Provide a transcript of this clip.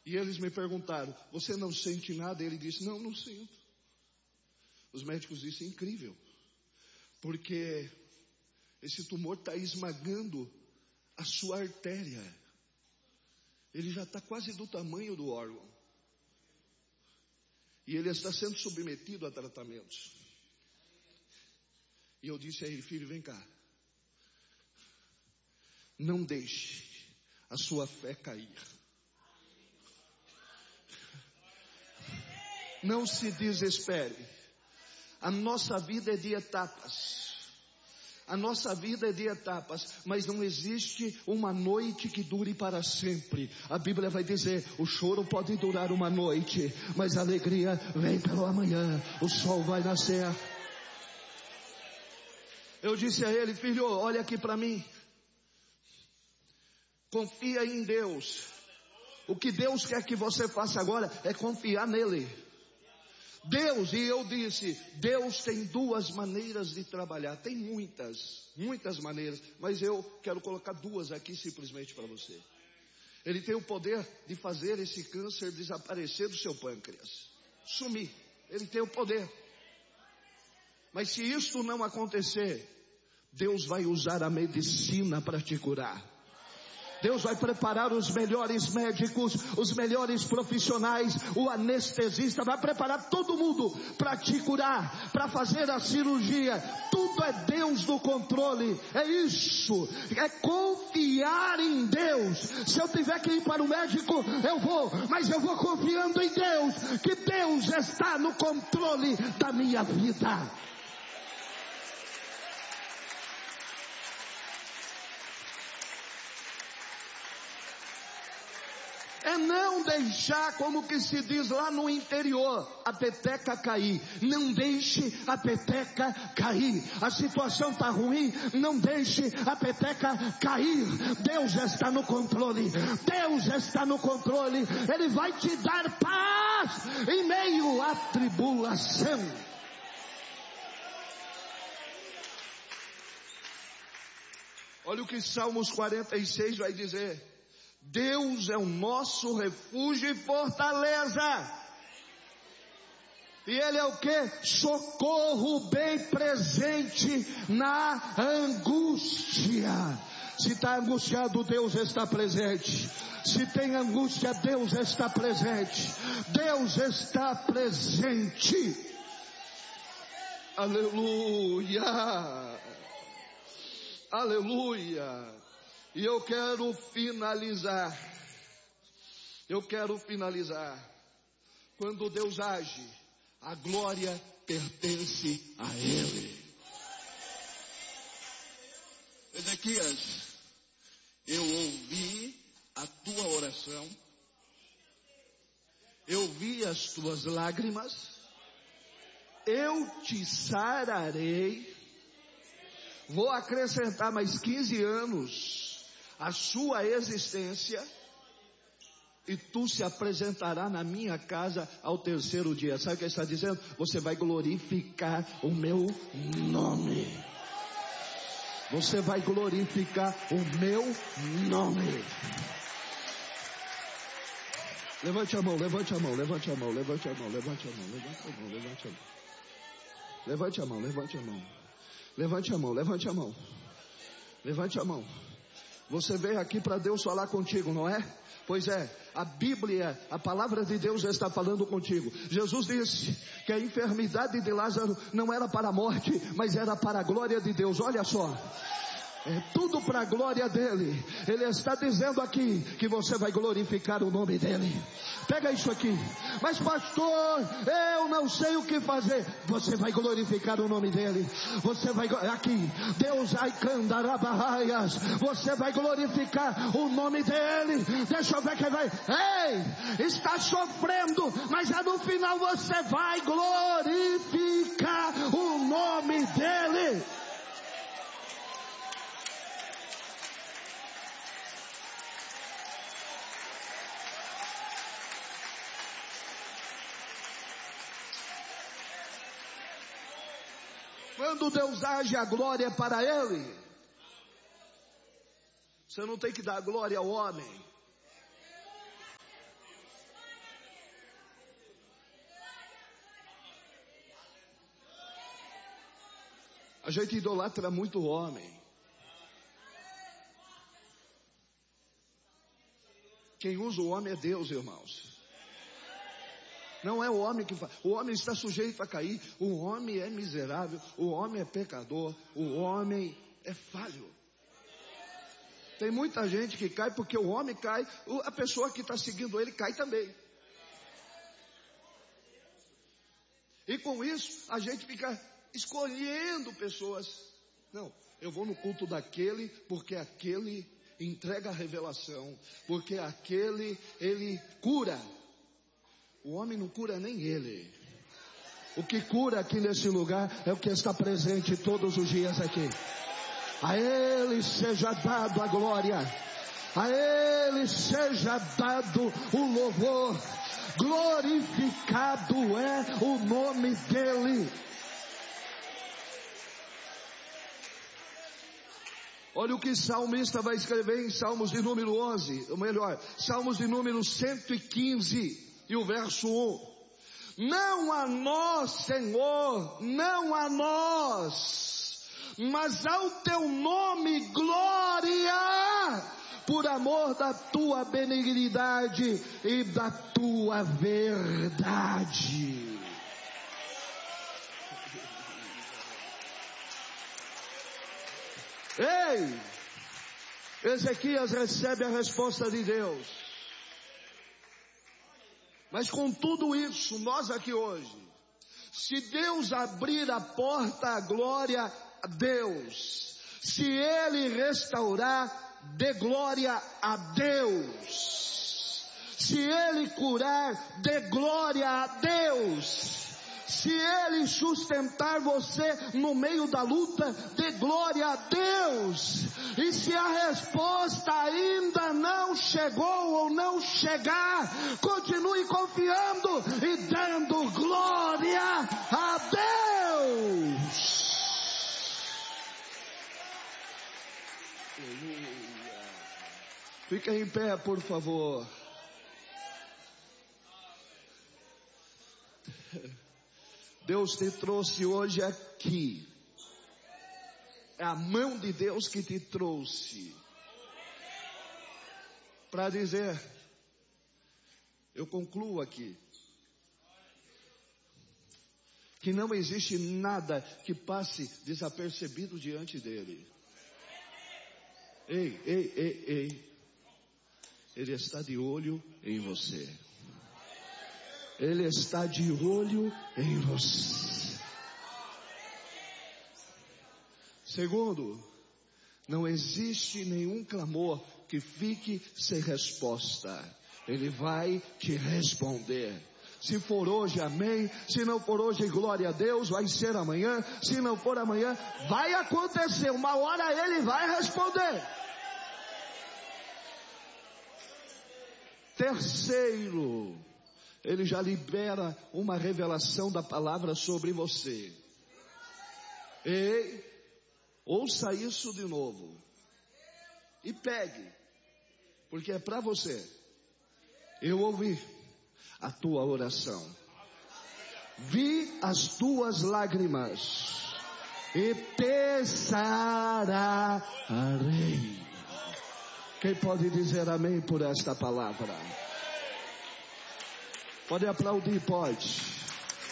E eles me perguntaram: você não sente nada? Ele disse: não, não sinto. Os médicos disseram: incrível, porque esse tumor está esmagando a sua artéria. Ele já está quase do tamanho do órgão. E ele está sendo submetido a tratamentos. E eu disse a ele: filho, vem cá. Não deixe a sua fé cair. Não se desespere. A nossa vida é de etapas. A nossa vida é de etapas, mas não existe uma noite que dure para sempre. A Bíblia vai dizer: o choro pode durar uma noite, mas a alegria vem pelo amanhã. O sol vai nascer. Eu disse a ele: filho, olha aqui para mim. Confia em Deus. O que Deus quer que você faça agora é confiar nele. Deus, e eu disse, Deus tem duas maneiras de trabalhar. Tem muitas maneiras, mas eu quero colocar duas aqui simplesmente para você. Ele tem o poder de fazer esse câncer desaparecer do seu pâncreas, sumir. Ele tem o poder. Mas se isso não acontecer, Deus vai usar a medicina para te curar. Deus vai preparar os melhores médicos, os melhores profissionais, o anestesista, vai preparar todo mundo para te curar, para fazer a cirurgia. Tudo é Deus no controle. É isso, é confiar em Deus. Se eu tiver que ir para o médico, eu vou, mas eu vou confiando em Deus, que Deus está no controle da minha vida. É não deixar, como que se diz lá no interior, a peteca cair. Não deixe a peteca cair. A situação está ruim, não deixe a peteca cair. Deus está no controle. Deus está no controle. Ele vai te dar paz em meio à tribulação. Olha o que Salmos 46 vai dizer. Deus é o nosso refúgio e fortaleza. E Ele é o que? Socorro bem presente na angústia. Se está angustiado, Deus está presente. Se tem angústia, Deus está presente. Deus está presente. Aleluia. Aleluia. E eu quero finalizar. Quando Deus age, a glória pertence a Ele. Ezequias, eu ouvi a tua oração, eu vi as tuas lágrimas, eu te sararei, vou acrescentar mais 15 anos a sua existência, e tu se apresentará na minha casa ao terceiro dia. Sabe o que ele está dizendo? Você vai glorificar o meu nome. Você vai glorificar o meu nome. Levante a mão, levante a mão, levante a mão, levante a mão, levante a mão, levante a mão, levante a mão. Levante a mão, levante a mão. Levante a mão, levante a mão. Levante a mão. Você veio aqui para Deus falar contigo, não é? Pois é, a Bíblia, a palavra de Deus já está falando contigo. Jesus disse que a enfermidade de Lázaro não era para a morte, mas era para a glória de Deus. Olha só. É tudo para a glória dele. Ele está dizendo aqui que você vai glorificar o nome dele. Pega isso aqui. Mas pastor, eu não sei o que fazer. Você vai glorificar o nome dele. Você vai aqui. Deus aicandarabahaias. Você vai glorificar o nome dele. Deixa eu ver quem vai. Ei, está sofrendo, mas no final você vai glorificar o nome dele. Quando Deus age, a glória é para Ele. Você não tem que dar glória ao homem. A gente idolatra muito o homem. Quem usa o homem é Deus, irmãos. Não é o homem que faz. O homem está sujeito a cair. O homem é miserável. O homem é pecador. O homem é falho. Tem muita gente que cai porque o homem cai. A pessoa que está seguindo ele cai também. E com isso a gente fica escolhendo pessoas. Não, eu vou no culto daquele porque aquele entrega a revelação. Porque aquele, ele cura. O homem não cura nem ele. O que cura aqui nesse lugar é o que está presente todos os dias aqui. A Ele seja dado a glória. A Ele seja dado o louvor. Glorificado é o nome dEle. Olha o que o salmista vai escrever em Salmos de número 11. Ou melhor, Salmos de número 115. E o verso 1. Não a nós, Senhor, não a nós, mas ao teu nome glória, por amor da tua benignidade e da tua verdade. Ei, Ezequias recebe a resposta de Deus. Mas com tudo isso, nós aqui hoje, se Deus abrir a porta à glória a Deus, se Ele restaurar, dê glória a Deus, se Ele curar, dê glória a Deus, se Ele sustentar você no meio da luta, dê glória a Deus. E se a resposta ainda não chegou ou não chegar, continue confiando e dando glória a Deus. Fica em pé, por favor. Deus te trouxe hoje aqui. É a mão de Deus que te trouxe. Para dizer, eu concluo aqui, que não existe nada que passe desapercebido diante dele. Ei, ei, ei, ei. Ele está de olho em você. Ele está de olho em você. Segundo, não existe nenhum clamor que fique sem resposta. Ele vai te responder. Se for hoje, amém. Se não for hoje, glória a Deus. Vai ser amanhã. Se não for amanhã, vai acontecer. Uma hora Ele vai responder. Terceiro, Ele já libera uma revelação da palavra sobre você. Ei, ouça isso de novo. E pegue, porque é para você. Eu ouvi a tua oração. Vi as tuas lágrimas. E te sararei. Quem pode dizer amém por esta palavra? Pode aplaudir, pode.